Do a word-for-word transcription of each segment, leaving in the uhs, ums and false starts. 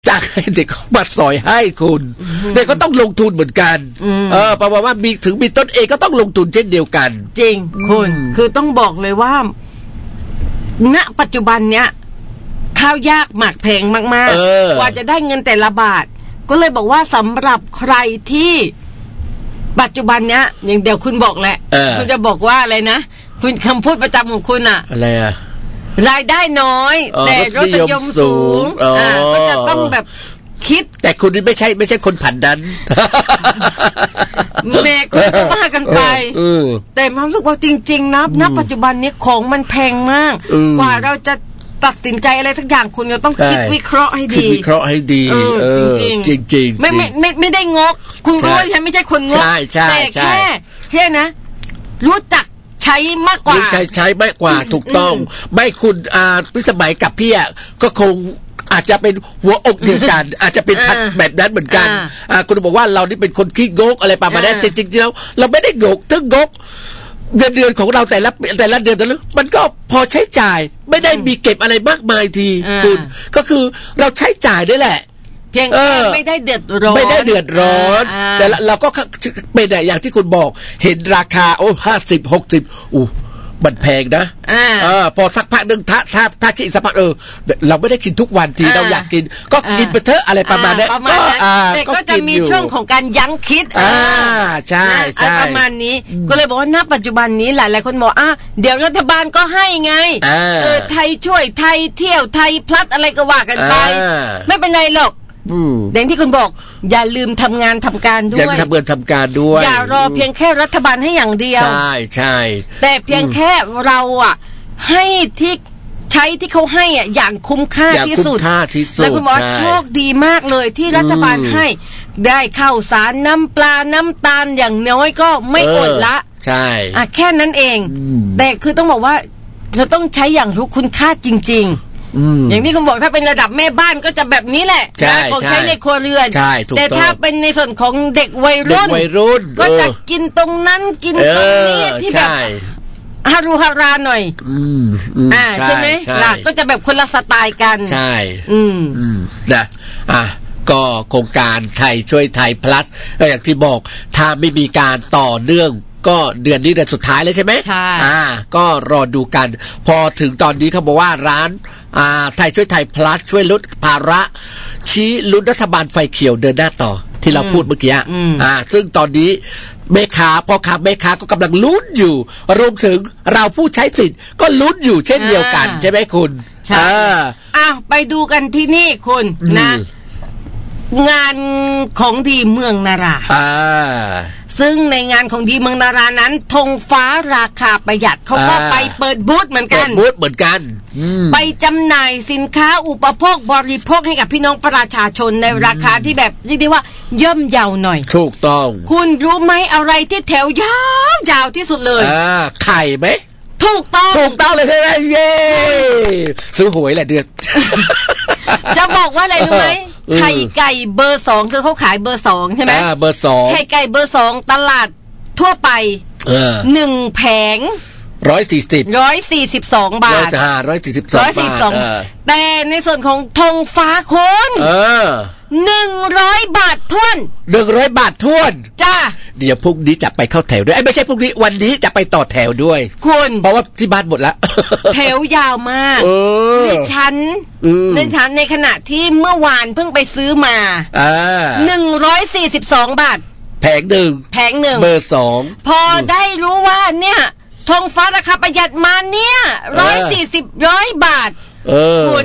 จ้างให้เด็กเขามาสอยให้คุณเด็กก็ต้องลงทุนเหมือนกันเออประมาณว่ามีถึงมีต้นเองก็ต้องลงทุนเช่นเดียวกันจริงคุณคือต้องบอกเลยว่าณปัจจุบันเนี้ยข้าวยากหมากแพงมากๆกว่าจะได้เงินแต่ละบาทก็เลยบอกว่าสำหรับใครที่ปัจจุบันเนี้ยอย่างเดี๋ยวคุณบอกแหละคุณจะบอกว่าอะไรนะคุณคำพูดประจำของคุณอะอะไรอะรายได้น้อยแต่รสนิยมสูงก็จะต้องแบบคิดแต่คุณนี่ไม่ใช่ไม่ใช่คนผันนั้นแม่คุณก็ว่ากันไปแต่ความรู้สึกว่าจริงๆนะณปัจจุบันนี้ของมันแพงมากกว่าเราจะตัดสินใจอะไรสักอย่างคุณก็ต้องคิดวิเคราะห์ให้ดีวิเคราะห์ให้ดีจริงจริงจริงไม่ไม่ไม่ไม่ได้งกคุณรู้ว่าฉันไม่ใช่คนงกแต่แค่แค่นะรู้จักใช้มากกว่าใช้ใช้มากกว่าถูกต้องไม่คุณอ่าพิสมัยกับพี่อ่ะก็คงอาจจะเป็นหัวอกเดียวกันอาจจะเป็นพัดแบบนั้นเหมือนกันอ่าคุณบอกว่าเรานี่เป็นคนขี้งกอะไรประมาณนั้นจริงๆแล้วเราไม่ได้งกถึงงกเดือนเดือนของเราแต่ละแต่ละเดือนแต่ละมันก็พอใช้จ่ายไม่ได้มีเก็บอะไรมากมายทีคุณก็คือเราใช้จ่ายได้แหละเพียงแค่ไม่ได้เดือดร้อนไม่ได้เดือดร้อนแต่เราก็เป็นอย่างที่คุณบอกเห็นราคาโอ้ห้าสิบหกสิบอู้มันแพงนะเออพอสักพักนึงถ้าถ้าถ้ากินสักพักเออเราไม่ได้กินทุกวันทีเราอยากกินก็กินไปเถอะอะไรประมาณนี้ก็แต่ก็จะมีช่วงของการยั้งคิดอ่าใช่ใช่ประมาณนี้ก็เลยบอกว่าณปัจจุบันนี้หลายหลายคนบอกอ่ะเดี๋ยวรัฐบาลก็ให้ไงเออไทยช่วยไทยเที่ยวไทยพลัดอะไรก็ว่ากันไปไม่เป็นไรหรอกอย่างที่คุณบอกอย่าลืมทำงานทำการด้วยอย่าทำงานทำการด้วยอย่ารอเพียงแค่รัฐบาลให้อย่างเดียวใช่ใช่แต่เพียงแค่เราอ่ะให้ที่ใช้ที่เขาให้อ่ะอย่างคุ้มค่าที่สุดแล้วคุณบอกโชคดีมากเลยที่รัฐบาลให้ได้ข้าวสารน้ำปลาน้ำตาลอย่างน้อยก็ไม่อดละใช่อ่ะแค่นั้นเองแต่คือต้องบอกว่าเราต้องใช้อย่างรู้คุณค่าจริงๆอย่างที่คุณบอกถ้าเป็นระดับแม่บ้านก็จะแบบนี้แหละของใช้ในครัวเรือนแต่ถ้าเป็นในส่วนของเด็กวัยรุ่นก็จะกินตรงนั้นกินตรงนี้ที่แบบฮารุฮาราหน่อยอ่าใช่ไหมล่ะก็จะแบบคนละสไตล์กันใช่อืมอืมนะอ่ะก็โครงการไทยช่วยไทย plus ก็อย่างที่บอกถ้าไม่มีการต่อเนื่องก็เดือนนี้เดือนสุดท้ายเลยใช่ไหมใช่อ่าก็รอดูกันพอถึงตอนนี้เขาบอกว่าร้านอ่าไทยช่วยไทย plus ช่วยลดภาระชี้ลุ้นรัฐบาลไฟเขียวเดินหน้าต่อที่เราพูดเมื่อกี้อ่าซึ่งตอนนี้แม่ค้าพ่อค้าแม่ค้าก็กำลังลุ้นอยู่รวมถึงเราผู้ใช้สิทธิ์ก็ลุ้นอยู่เช่นเดียวกันใช่ไหมคุณใช่อ่าไปดูกันที่นี่คุณนะงานของดีเมืองนาราอ่าซึ่งในงานของดีเมืองนารานั้นธงฟ้าราคาประหยัดเขาก็ไปเปิดบูธเหมือนกันบูธเหมือนกันไปจำหน่ายสินค้าอุปโภคบริโภคให้กับพี่น้องประชาชนในราคาที่แบบเรียกได้ว่าย่อมเยาหน่อยถูกต้องคุณรู้ไหมอะไรที่แถวยาวยาวที่สุดเลยอ่าไข่ไหมถูกต้องถูกต้องเลยใช่ไหมเย้ซื้อหวยแหละเดือนจะบอกว่าอะไรรู้ไหมไข่ไก่เบอร์สองคือเขาขายเบอร์สองใช่ไหมเบอร์สองไข่ไก่เบอร์สองตลาดทั่วไปหนึ่งแผงร้อยสี่สิบร้อยสี่สิบสองบาทร้อยสี่สิบสองร้อยสี่สิบสองแต่ในส่วนของธงฟ้าโคนหนึ่งร้อยบาทท้วนหนึ่งร้อยบาทท้วนจ้าเดี๋ยวพรุ่งนี้จะไปเข้าแถวด้วยไม่ใช่พรุ่งนี้วันนี้จะไปต่อแถวด้วยคุณเพราะว่าที่บ้านหมดแล้วแถวยาวมากในชั้นในชั้นในขณะที่เมื่อวานเพิ่งไปซื้อมาหนึ่งร้อยสี่สิบสองบาทแผงหนึ่งแผงหนึ่งเบอร์สองพอได้รู้ว่าเนี่ยธงฟ้าราคาประหยัดมาเนี่ยร้อยสี่สิบร้อยบาทคุณ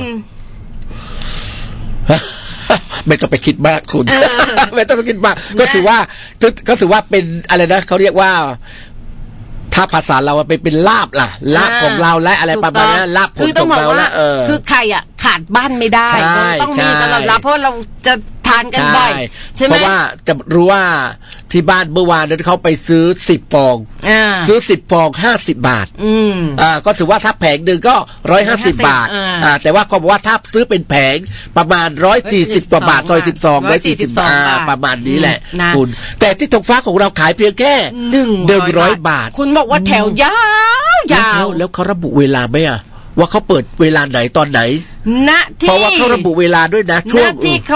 ไม่ต้องไปคิดมากคุณไม่ต้องไปคิดมากก็ถือว่าก็ถือว่าเป็นอะไรนะเขาเรียกว่าถ้าภาษาเราเป็นเป็นลาบล่ะลาบของเราและอะไรประมาณนั้นลาบของเราละเออคือใครอ่ะขาดบ้านไม่ได้ต้องมีตลอดละเพราะเราจะทานกันบ่อยใช่ไหมเพราะว่าจะรู้ว่าที่บ้านเมื่อวานนั้นเขาไปซื้อสิบฟองซื้อสิบฟองห้าสิบบาทอ่าก็ถือว่าถ้าแผงหนึ่งก็ร้อยห้าสิบบาทอ่าแต่ว่าเขาบอกว่าถ้าซื้อเป็นแผงประมาณร้อยสี่สิบกว่าบาทซอยสิบสองร้อยสี่สิบอ่าประมาณนี้แหละคุณแต่ที่ธงฟ้าของเราขายเพียงแค่หนึ่งหนึ่งร้อยบาทคุณบอกว่าแถวยาวยาวแล้วเขาระบุเวลาไหมอ่ะว่าเขาเปิดเวลาไหนตอนไหนณที่เพราะว่าเขาระบุเวลาด้วยนะช่วง